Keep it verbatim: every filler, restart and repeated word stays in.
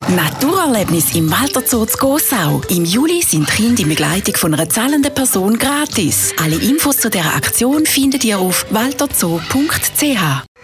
Naturerlebnis im Walter Zoo zu Gossau. Im Juli sind Kinder in Begleitung von einer zahlenden Person gratis. Alle Infos zu dieser Aktion findet ihr auf walterzoo punkt c h.